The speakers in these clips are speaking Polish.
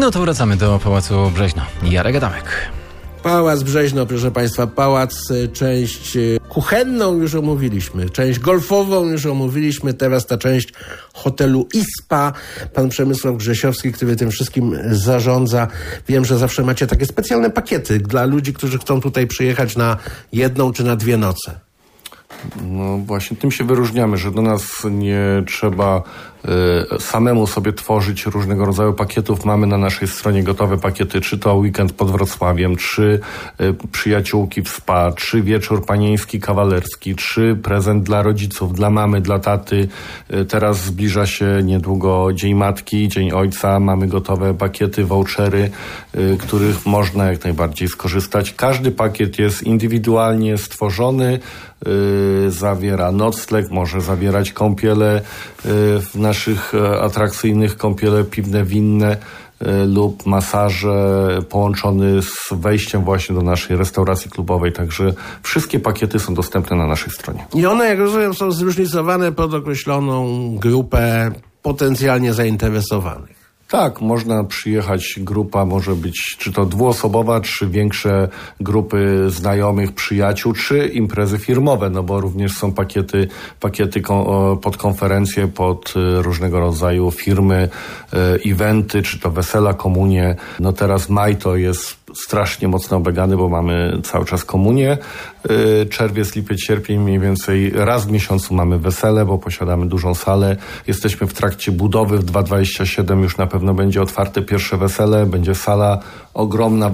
No to wracamy do Pałacu Brzeźno. Jarek Adamek. Pałac Brzeźno, proszę Państwa, pałac, część kuchenną już omówiliśmy, część golfową już omówiliśmy, teraz ta część hotelu ISPA. Pan Przemysław Grzesiowski, który tym wszystkim zarządza. Wiem, że zawsze macie takie specjalne pakiety dla ludzi, którzy chcą tutaj przyjechać na 1 czy na 2 noce. No właśnie tym się wyróżniamy, że do nas nie trzeba samemu sobie tworzyć różnego rodzaju pakietów. Mamy na naszej stronie gotowe pakiety, czy to weekend pod Wrocławiem, czy przyjaciółki w spa, czy wieczór panieński, kawalerski, czy prezent dla rodziców, dla mamy, dla taty. Teraz zbliża się niedługo Dzień Matki, Dzień Ojca. Mamy gotowe pakiety, vouchery, których można jak najbardziej skorzystać. Każdy pakiet jest indywidualnie stworzony, zawiera nocleg, może zawierać kąpiele w naszych atrakcyjnych, kąpiele piwne, winne lub masaże połączony z wejściem właśnie do naszej restauracji klubowej. Także wszystkie pakiety są dostępne na naszej stronie. I one, jak rozumiem, są zróżnicowane pod określoną grupę potencjalnie zainteresowanych. Tak, można przyjechać, grupa może być czy to dwuosobowa, czy większe grupy znajomych, przyjaciół, czy imprezy firmowe, no bo również są pakiety pod konferencje, pod różnego rodzaju firmy, eventy, czy to wesela, komunie. No teraz maj to jest strasznie mocno oblegany, bo mamy cały czas komunię. Czerwiec, lipiec, sierpień mniej więcej raz w miesiącu mamy wesele, bo posiadamy dużą salę. Jesteśmy w trakcie budowy. W 2027 już na pewno będzie otwarte pierwsze wesele. Będzie sala ogromna,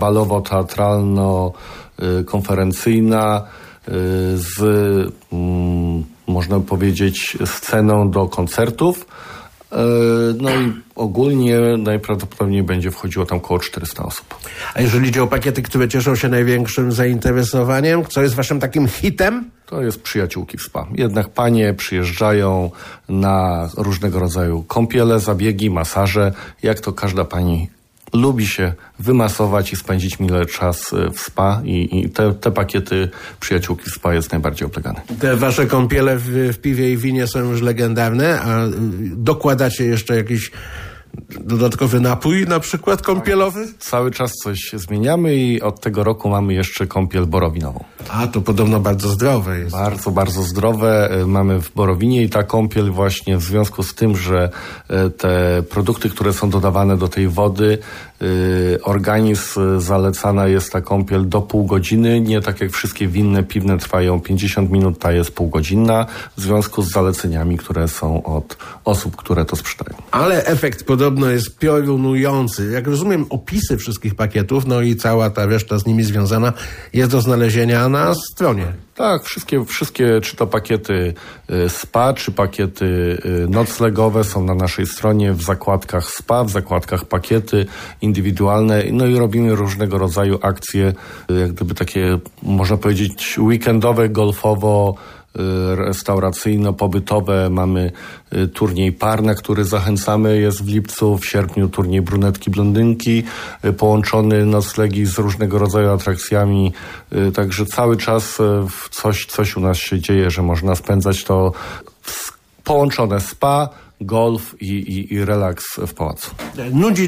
balowo-teatralno-konferencyjna z, można powiedzieć, sceną do koncertów. No i ogólnie najprawdopodobniej będzie wchodziło tam około 400 osób. A jeżeli idzie o pakiety, które cieszą się największym zainteresowaniem, co jest waszym takim hitem? To jest przyjaciółki w spa. Jednak panie przyjeżdżają na różnego rodzaju kąpiele, zabiegi, masaże. Jak to każda pani lubi się wymasować i spędzić mile czas w spa i te pakiety przyjaciółki w spa jest najbardziej oblegane. Te wasze kąpiele w piwie i winie są już legendarne, a dokładacie jeszcze jakiś dodatkowy napój, na przykład kąpielowy? Cały czas coś zmieniamy i od tego roku mamy jeszcze kąpiel borowinową. A, to podobno bardzo zdrowe jest. Bardzo, bardzo zdrowe. Mamy w Borowinie i ta kąpiel właśnie w związku z tym, że te produkty, które są dodawane do tej wody, organizm zalecana jest ta kąpiel do pół godziny. Nie tak jak wszystkie winne, piwne trwają 50 minut, ta jest półgodzinna w związku z zaleceniami, które są od osób, które to sprzedają. Ale efekt podobno jest piorunujący. Jak rozumiem, opisy wszystkich pakietów, no i cała ta reszta z nimi związana jest do znalezienia na stronie. Tak, wszystkie czy to pakiety spa, czy pakiety noclegowe są na naszej stronie w zakładkach spa, w zakładkach pakiety indywidualne. No i robimy różnego rodzaju akcje, jak gdyby takie, można powiedzieć, weekendowe, golfowo, restauracyjno-pobytowe. Mamy turniej par, na który zachęcamy. Jest w lipcu, w sierpniu turniej brunetki, blondynki, połączony noclegi z różnego rodzaju atrakcjami. Także cały czas coś u nas się dzieje, że można spędzać to połączone spa, golf i relaks w pałacu. Nudzi